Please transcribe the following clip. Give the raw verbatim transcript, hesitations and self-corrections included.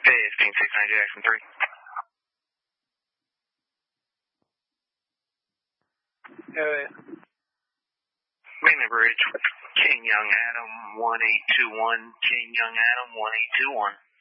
fifteen six nine Jackson three. Uh, Mainly Bridge, King Young Adam one eight two one, King Young Adam one eight two one.